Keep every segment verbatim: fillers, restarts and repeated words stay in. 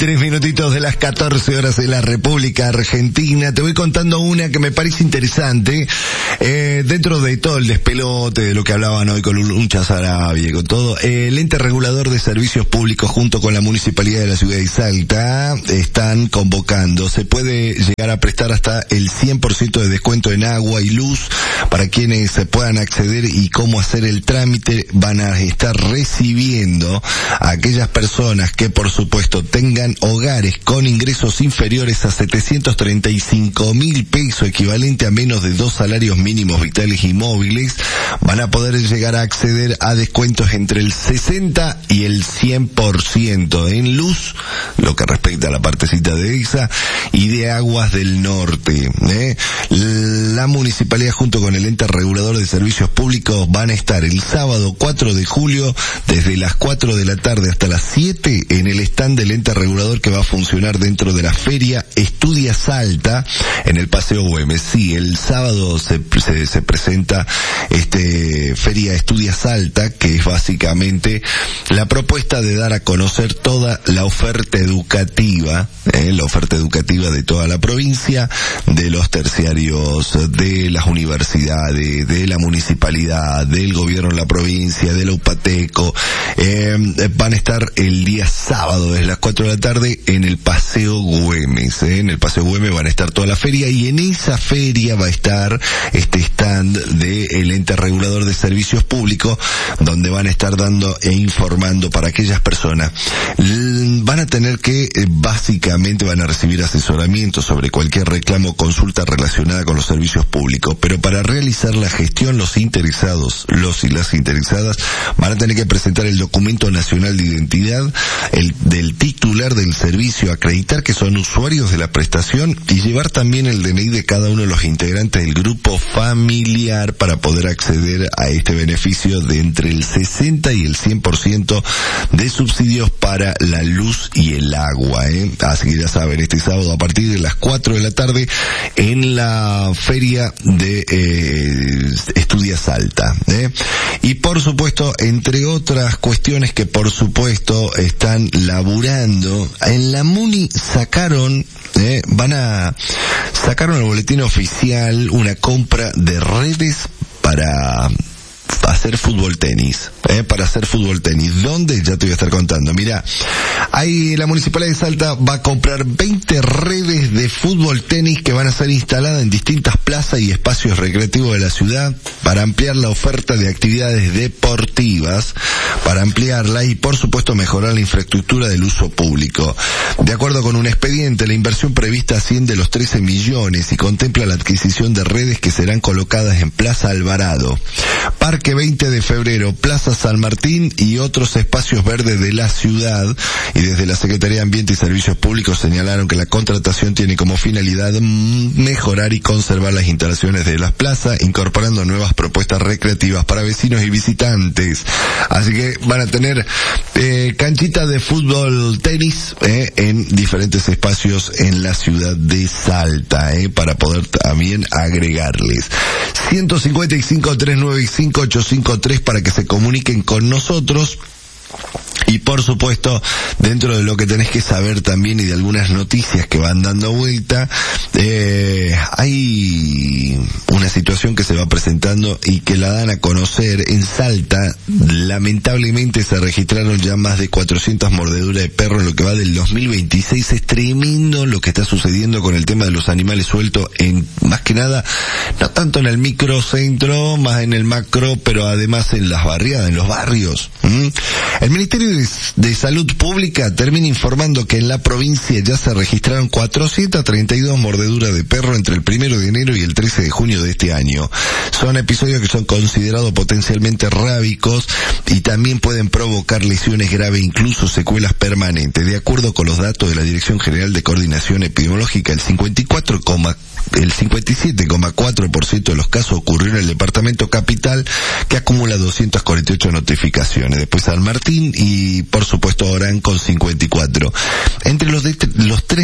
veintitrés minutitos de las catorce horas de la República Argentina. Te voy contando una que me parece interesante, eh, dentro de todo el despelote de lo que hablaban hoy con Lucha Sarabia y con todo. Eh, el ente regulador de servicios públicos junto con la Municipalidad de la Ciudad de Salta están convocando. Se puede llegar a prestar hasta el cien por ciento de descuento en agua y luz para quienes se puedan acceder y cómo hacer el trámite. Van a estar recibiendo a aquellas personas que por supuesto tengan hogares con ingresos inferiores a setecientos treinta y cinco mil pesos, equivalente a menos de dos salarios mínimos vitales y móviles. Van a poder llegar a acceder a descuentos entre el sesenta y el cien por ciento en luz, lo que respecta a la partecita de esa, y de aguas del norte. ¿eh? La municipalidad junto con el ente regulador de servicios públicos van a estar el sábado cuatro de julio desde las cuatro de la tarde hasta las siete en el stand del ente regulador que va a funcionar dentro de la feria Estudia Salta en el Paseo Güemes. Sí, el sábado se, se, se presenta este feria Estudia Salta, que es básicamente la propuesta de dar a conocer toda la oferta educativa, eh, la oferta educativa de toda la provincia, de los terciarios, de las universidades, de la municipalidad, del gobierno de la provincia, de la UPATECO. Eh, van a estar el día sábado desde las cuatro de la tarde en el Paseo Güemes. ¿eh? En el Paseo Güemes van a estar toda la feria, y en esa feria va a estar este stand del ente regulador de servicios públicos, donde van a estar dando e informando para aquellas personas. Van a tener que, básicamente, van a recibir asesoramiento sobre cualquier reclamo o consulta relacionada con los servicios públicos, pero para realizar la gestión, los interesados, los y las interesadas, van a tener que presentar el documento nacional de identidad el del titular del servicio, acreditar que son usuarios de la prestación y llevar también el D N I de cada uno de los integrantes del grupo familiar para poder acceder a este beneficio de entre el sesenta y el cien por ciento de subsidios para la luz y el agua. ¿eh? Así que ya saben, este sábado a partir de las cuatro de la tarde en la feria de eh, Estudia Salta. ¿eh? Y por supuesto, entre otras cuestiones que por supuesto están laburando, en la Muni sacaron, eh, van a, sacaron el boletín oficial una compra de redes para hacer fútbol tenis, eh, para hacer fútbol tenis. ¿Dónde? Ya te voy a estar contando. Mira, ahí la Municipalidad de Salta va a comprar veinte redes de fútbol tenis que van a ser instaladas en distintas plazas y espacios recreativos de la ciudad para ampliar la oferta de actividades deportivas, para ampliarla y por supuesto mejorar la infraestructura del uso público. De acuerdo con un expediente, la inversión prevista asciende a los trece millones y contempla la adquisición de redes que serán colocadas en Plaza Alvarado, Parque veinte de febrero, Plaza San Martín y otros espacios verdes de la ciudad. Y desde la Secretaría de Ambiente y Servicios Públicos señalaron que la contratación tiene como finalidad mejorar y conservar las instalaciones de las plazas, incorporando nuevas propuestas recreativas para vecinos y visitantes. Así que van a tener eh, canchitas de fútbol tenis eh, en diferentes espacios en la ciudad de Salta, eh, para poder también agregarles. ciento cincuenta y cinco, trescientos noventa y cinco, ochocientos cincuenta y tres para que se comuniquen con nosotros. Y por supuesto, dentro de lo que tenés que saber también y de algunas noticias que van dando vuelta, eh, hay una situación que se va presentando y que la dan a conocer en Salta. Lamentablemente se registraron ya más de cuatrocientas mordeduras de perro en lo que va del dos mil veintiséis. Es tremendo lo que está sucediendo con el tema de los animales sueltos, en más que nada, no tanto en el microcentro, más en el macro, pero además en las barriadas, en los barrios. ¿Mm? El Ministerio de, de Salud Pública termina informando que en la provincia ya se registraron cuatrocientas treinta y dos mordeduras de perro entre el primero de enero y el trece de junio de este año. Son episodios que son considerados potencialmente rábicos y también pueden provocar lesiones graves, incluso secuelas permanentes. De acuerdo con los datos de la Dirección General de Coordinación Epidemiológica, el cincuenta y cuatro, el cincuenta y siete coma cuatro por ciento de los casos ocurrieron en el departamento capital, que acumula doscientas cuarenta y ocho notificaciones. Después San Martín y por supuesto Orán con cincuenta y cuatro. Entre los, de, los tres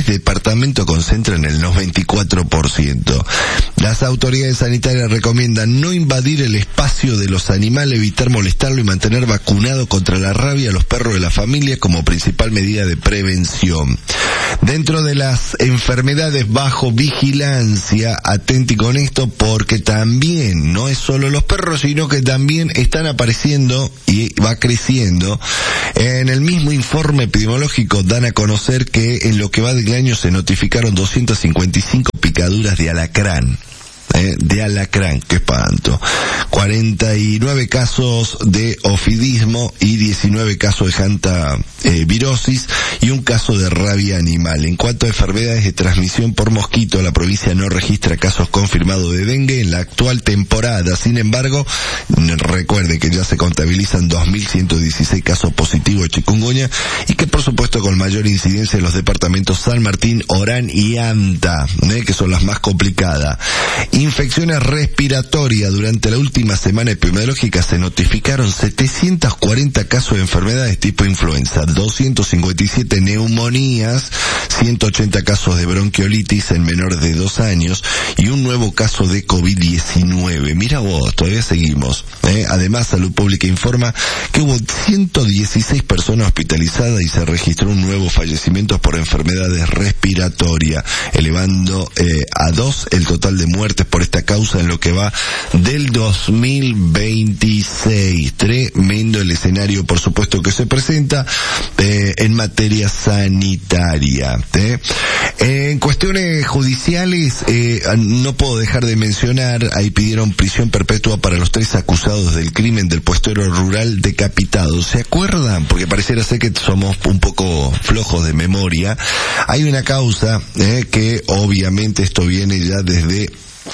tres departamentos concentran el noventa y cuatro por ciento. Las autoridades sanitarias recomiendan no invadir el espacio de los animales, evitar molestarlo y mantener vacunado contra la rabia a los perros de la familia como principal medida de prevención. Dentro de las enfermedades bajo vigilancia, atenti con esto porque también no es solo los perros, sino que también están apareciendo y va creciendo. En el mismo informe epidemiológico dan a conocer que en lo que va del año se notificaron doscientas cincuenta y cinco picaduras de alacrán. Eh, de alacrán, qué espanto. cuarenta y nueve casos de ofidismo y diecinueve casos de hantavirosis eh, y un caso de rabia animal. En cuanto a enfermedades de transmisión por mosquito, la provincia no registra casos confirmados de dengue en la actual temporada. Sin embargo, recuerde que ya se contabilizan dos mil ciento dieciséis casos positivos de chikungunya y que por supuesto con mayor incidencia en los departamentos San Martín, Orán y Anta, eh, que son las más complicadas. Infecciones respiratorias. Durante la última semana epidemiológica se notificaron setecientos cuarenta casos de enfermedades tipo influenza, doscientos cincuenta y siete neumonías, ciento ochenta casos de bronquiolitis en menores de dos años y un nuevo caso de COVID diecinueve. Mira vos, todavía seguimos. ¿eh? Además, Salud Pública informa que hubo ciento dieciséis personas hospitalizadas y se registró un nuevo fallecimiento por enfermedades respiratorias, elevando eh, a dos el total de muertes por esta causa en lo que va del dos mil veintiséis. Tremendo el escenario, por supuesto, que se presenta eh, en materia sanitaria. ¿eh? En cuestiones judiciales, eh, no puedo dejar de mencionar, ahí pidieron prisión perpetua para los tres acusados del crimen del puestero rural decapitado. ¿Se acuerdan? Porque pareciera ser que somos un poco flojos de memoria. Hay una causa eh, que obviamente esto viene ya desde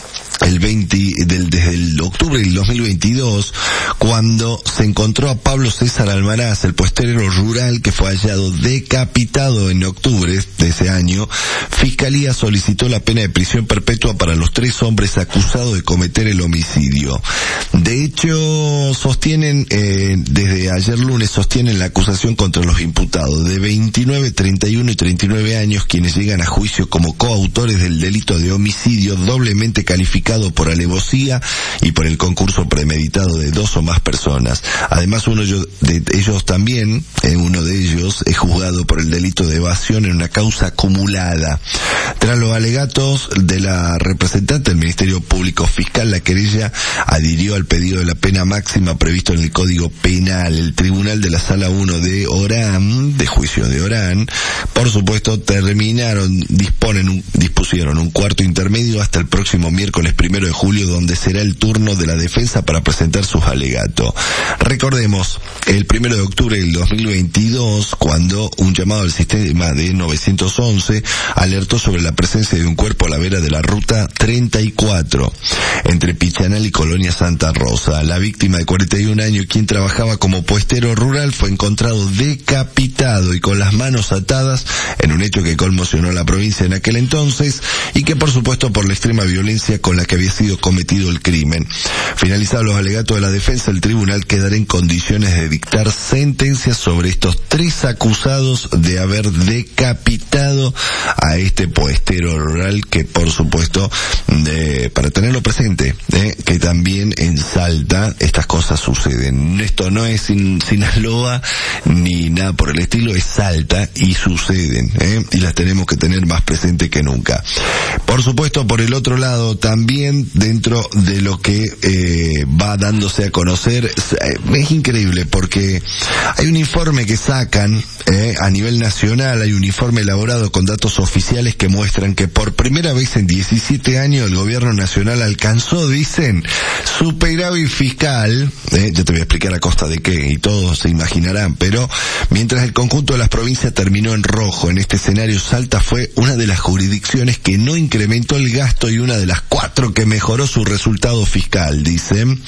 el veinte del desde el octubre del dos mil veintidós, cuando se encontró a Pablo César Almaraz, el puestero rural que fue hallado decapitado en octubre de ese año. Fiscalía solicitó la pena de prisión perpetua para los tres hombres acusados de cometer el homicidio. De hecho, sostienen, eh, desde ayer lunes, sostienen la acusación contra los imputados de veintinueve, treinta y uno y treinta y nueve años, quienes llegan a juicio como coautores del delito de homicidio doblemente calificado por alevosía y por el concurso premeditado de dos o más personas. Además, uno de ellos también, eh, uno de ellos es juzgado por el delito de evasión en una causa acumulada. Tras los alegatos de la representante del Ministerio Público Fiscal, la querella adhirió al pedido de la pena máxima previsto en el Código Penal. El Tribunal de la Sala uno de Orán, de juicio de Orán, por supuesto, terminaron, disponen, un, dispusieron un cuarto intermedio hasta el próximo miércoles primero de julio, donde será el turno de la defensa para presentar sus alegatos. Recordemos, el primero de octubre del dos mil veintidós, cuando un llamado al sistema de nueve once alertó sobre la presencia de un cuerpo a la vera de la ruta treinta y cuatro, entre Pichanal y Colonia Santa Rosa. La víctima de cuarenta y un años, quien trabajaba como puestero rural, fue encontrado decapitado y con las manos atadas en un hecho que conmocionó a la provincia en aquel entonces y que, por supuesto, por la extrema violencia con la que había sido cometido el crimen. Finalizados los alegatos de la defensa, el tribunal quedará en condiciones de dictar sentencias sobre estos tres acusados de haber decapitado a este puestero rural, que por supuesto, eh, para tenerlo presente, eh, que también en Salta estas cosas suceden. Esto no es sin, Sinaloa ni nada por el estilo, es Salta y suceden, eh, y las tenemos que tener más presente que nunca. Por supuesto, por el otro lado, también dentro de lo que eh, va dándose a conocer, es, es increíble porque hay un informe que sacan eh, a nivel nacional, hay un informe elaborado con datos oficiales que muestran que por primera vez en diecisiete años el gobierno nacional alcanzó, dicen, superávit fiscal, eh, ya te voy a explicar a costa de qué y todos se imaginarán, pero mientras el conjunto de las provincias terminó en rojo. En este escenario, Salta fue una de las jurisdicciones que no incrementó el gasto y una de las cuatro que mejoró su resultado fiscal, dicen.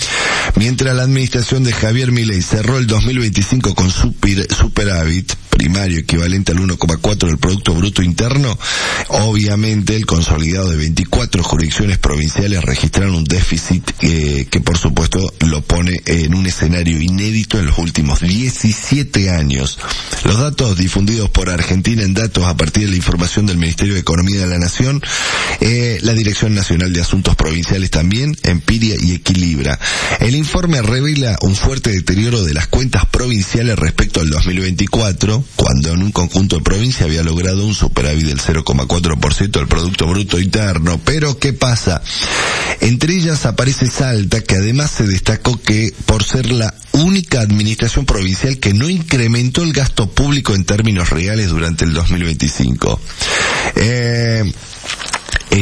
Mientras la administración de Javier Milei cerró el dos mil veinticinco con super, superávit primario equivalente al uno coma cuatro del Producto Bruto Interno, obviamente el consolidado de veinticuatro jurisdicciones provinciales registraron un déficit eh, que por supuesto lo pone en un escenario inédito en los últimos diecisiete años. Los datos difundidos por Argentina en Datos a partir de la información del Ministerio de Economía de la Nación, eh, la Dirección Nacional de Asuntos Provinciales también, Empiria y Equilibra. El informe revela un fuerte deterioro de las cuentas provinciales respecto al dos mil veinticuatro, cuando en un conjunto de provincia había logrado un superávit del cero coma cuatro por ciento del Producto Bruto Interno. Pero, ¿qué pasa? Entre ellas aparece Salta, que además se destacó que por ser la única administración provincial que no incrementó el gasto público en términos reales durante el dos mil veinticinco. Eh...